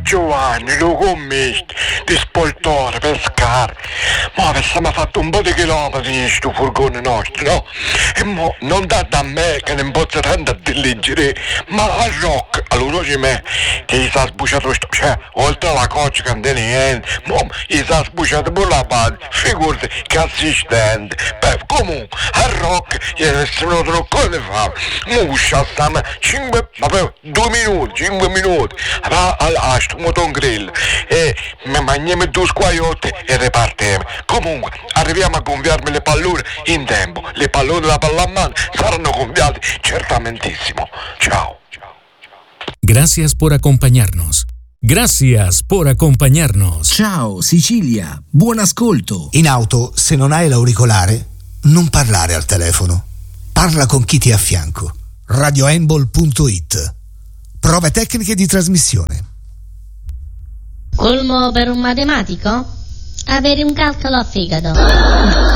Giovanni, lo commetti, di spoltore, pescare. Ma avessimo fatto un po' di chilometri in sto furgone nostro, no? E mo non date a me che non posso tanto a diligere, ma a Rock, allora c'è me, che gli sa sbucciato, cioè, oltre alla coccia che non tiene niente, mo gli sa sbucciato pure la base, figurati che assistente. Beh, comunque, a Rock gli è venuto un po' di fame, mo usciamo 5 minuti, a sto moton grill, e mi mangiamo 2 squagliotti e ripartiamo. Comunque, arriviamo a gonfiarmi le pallone in tempo, le pallone da pallamano saranno gonfiate certamentissimo. Ciao. Gracias por acompañarnos. Gracias por acompañarnos. Ciao Sicilia, buon ascolto. In auto, se non hai l'auricolare, non parlare al telefono. Parla con chi ti è a fianco. radioembol.it. Prove tecniche di trasmissione. Colmo per un matematico? Avere un calcolo a fegato.